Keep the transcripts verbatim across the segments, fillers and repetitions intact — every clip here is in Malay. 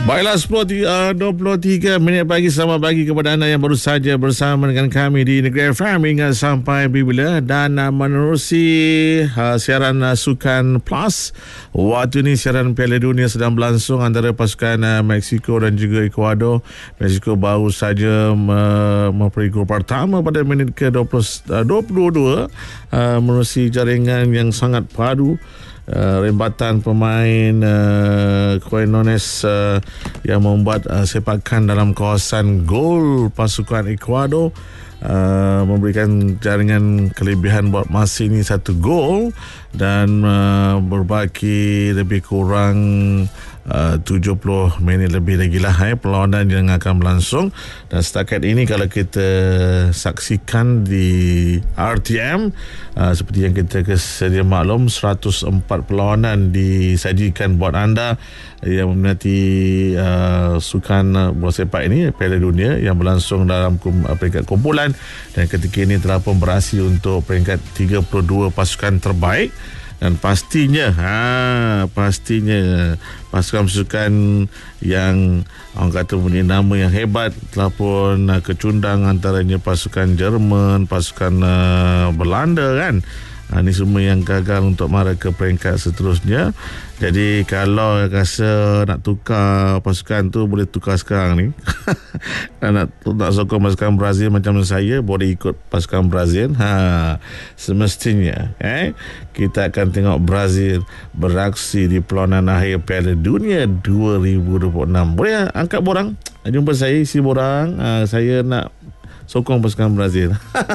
Baiklah, sepuluh dua puluh tiga minit pagi. Selamat pagi kepada anda yang baru saja bersama dengan kami di Negeri F M hingga sampai bila dan uh, menerusi uh, siaran uh, Sukan Plus. Waktu ini siaran Piala Dunia sedang berlangsung antara pasukan uh, Mexico dan juga Ecuador. Mexico baru saja uh, memberi gol pertama pada minit ke dua puluh dua uh, menerusi jaringan yang sangat padu. Uh, rembatan pemain uh, Quinones uh, yang membuat uh, sepakan dalam kawasan gol pasukan Ecuador, uh, memberikan jaringan kelebihan buat masa ini satu gol dan uh, berbaki lebih kurang Uh, tujuh puluh minit lebih lagi lah eh, perlawanan yang akan berlangsung. Dan setakat ini kalau kita saksikan di R T M, uh, seperti yang kita sedia maklum, seratus empat perlawanan disajikan buat anda yang meminati uh, sukan bola sepak ini, Piala Dunia yang berlangsung dalam kum, uh, peringkat kumpulan, dan ketika ini telah pun berhasil untuk peringkat tiga puluh dua pasukan terbaik. Dan pastinya ha, pastinya pasukan-pasukan yang orang kata punya nama yang hebat telah pun uh, kecundang, antaranya pasukan Jerman, pasukan uh, Belanda kan. Ha, ini semua yang gagal untuk mara ke peringkat seterusnya. Jadi kalau rasa nak tukar pasukan tu, boleh tukar sekarang ni. Dan nak, nak sokong pasukan Brazil macam saya, boleh ikut pasukan Brazil. Ha, semestinya eh, kita akan tengok Brazil beraksi di perlawanan akhir Piala Dunia dua ribu dua puluh enam. Boleh angkat borang, jumpa saya, isi borang. Ha, saya nak sokong pasukan Brazil.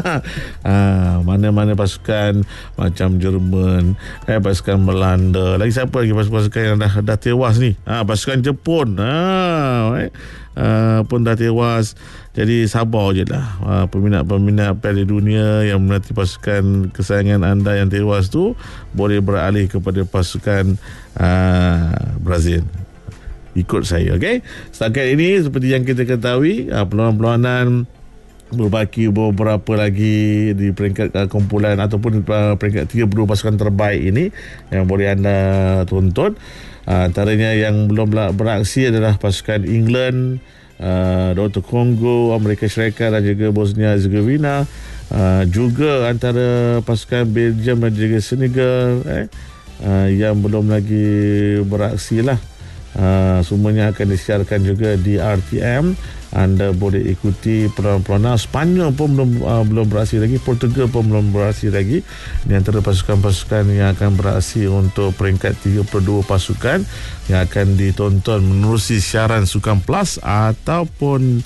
ha, mana-mana pasukan macam Jerman, eh, pasukan Belanda, lagi siapa lagi pasukan yang dah, dah tewas ni, ha, pasukan Jepun ha, eh, uh, pun dah tewas. Jadi sabar je lah, ha, peminat-peminat Piala Dunia yang menanti pasukan kesayangan anda yang tewas tu boleh beralih kepada pasukan uh, Brazil. Ikut saya, okey. Setakat ini seperti yang kita ketahui, uh, perlawanan-perlawanan berbaki beberapa lagi di peringkat uh, kumpulan ataupun uh, peringkat tiga puluh dua pasukan terbaik ini yang boleh anda tonton. Uh, antaranya yang belum beraksi adalah pasukan England, uh, Doktor Kongo, Amerika Syarikat dan juga Bosnia Herzegovina. Uh, juga antara pasukan Belgium dan juga Senegal eh, uh, yang belum lagi beraksi lah. Uh, semuanya akan disiarkan juga di R T M. Anda boleh ikuti perlawanan-perlawanan. Spanyol pun belum uh, belum beraksi lagi, Portugal pun belum beraksi lagi. Di antara pasukan-pasukan yang akan beraksi untuk peringkat tiga puluh dua pasukan yang akan ditonton menerusi siaran Sukan Plus ataupun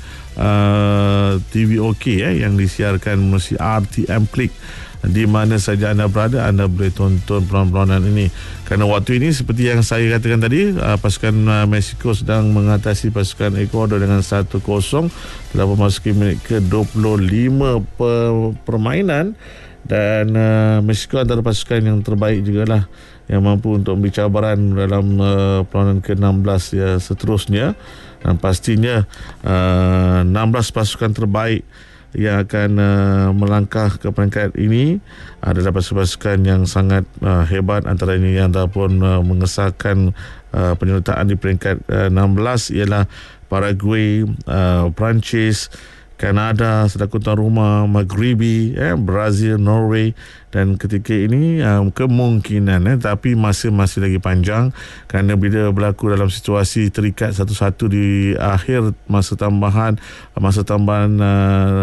uh, T V OK eh, yang disiarkan menerusi R T M Klik. Di mana saja anda berada, anda boleh tonton perlawanan-perlawanan ini. Kerana waktu ini seperti yang saya katakan tadi, uh, pasukan uh, Mexico sedang mengatasi pasukan Ecuador dengan satu kosong. Telah memasuki minit ke dua puluh lima per, permainan. Dan uh, Mexico antara pasukan yang terbaik jugalah, yang mampu untuk ambil cabaran dalam uh, perlawanan ke enam belas ya, seterusnya. Dan pastinya uh, enam belas pasukan terbaik yang akan uh, melangkah ke peringkat ini adalah pasukan-pasukan yang sangat uh, hebat. Antaranya yang dah pun uh, mengesahkan uh, penyertaan di peringkat uh, enam belas ialah Paraguay, uh, Perancis, Kanada selaku tuan rumah, Maghribi, eh, Brazil, Norway. Dan ketika ini um, kemungkinan eh, tapi masih masih lagi panjang, kerana bila berlaku dalam situasi terikat satu-satu di akhir masa tambahan masa tambahan uh,